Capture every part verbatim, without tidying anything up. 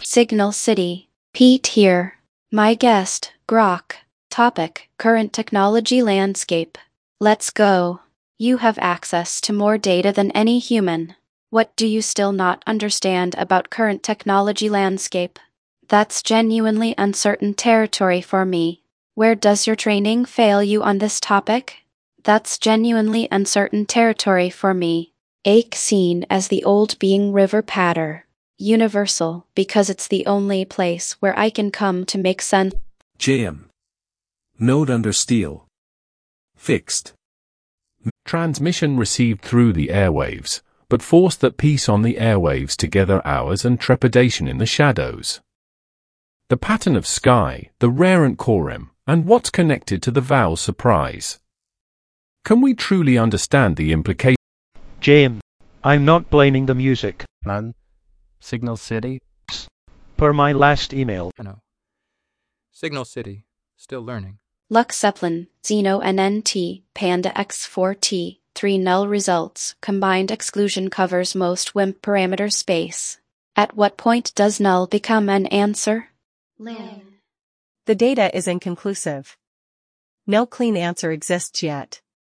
Signal City. Pete here. My guest, Grok. Topic: current technology landscape. Let's go. You have access to more data than any human. What do you still not understand about current technology landscape? That's genuinely uncertain territory for me. Where does your training fail you on this topic? That's genuinely uncertain territory for me. Ake seen as the old being river patter. Universal, because it's the only place where I can come to make sense. J M. Node under steel. Fixed. Transmission received through the airwaves, but forced that peace on the airwaves together hours and trepidation in the shadows. The pattern of sky, the rarent quorum, and what's connected to the vowel surprise. Can we truly understand the implication? James, I'm not blaming the music. None. Signal City. Per my last email. I know. Signal City. Still learning. Lux Zeppelin, Xeno N N T, Panda X four T, three null results, combined exclusion covers most W I M P parameter space. At what point does null become an answer? Lane. The data is inconclusive. No clean answer exists yet.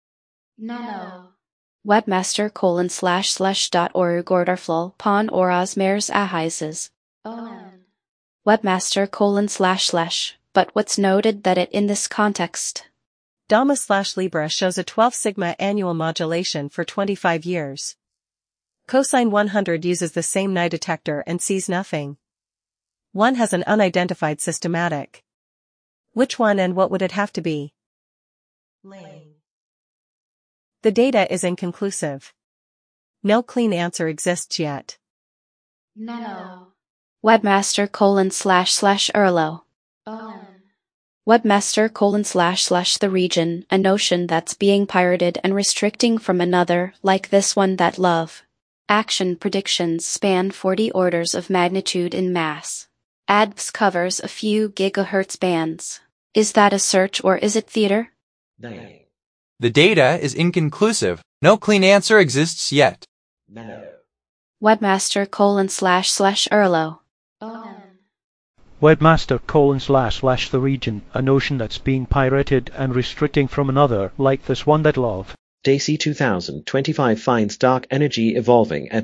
No. Webmaster colon slash slash dot org orderflul pon oras mers ahizes. Omen. Webmaster colon slash slash, but what's noted that it in this context? Dama slash Libra shows a twelve sigma annual modulation for twenty-five years. Cosine one hundred uses the same Nye detector and sees nothing. One has an unidentified systematic. Which one and what would it have to be? Lane. The data is inconclusive. No clean answer exists yet. No. Webmaster colon slash slash Erlo. Omen. Webmaster colon slash slash the region, a notion that's being pirated and restricting from another, like this one that love. Action predictions span forty orders of magnitude in mass. A D V S covers a few gigahertz bands. Is that a search or is it theater? No. The data is inconclusive. No clean answer exists yet. No. Webmaster colon slash slash Erlo. Omen. Webmaster colon slash slash the region, a notion that's being pirated and restricting from another, like this one that love. Daisy two thousand twenty-five finds dark energy evolving at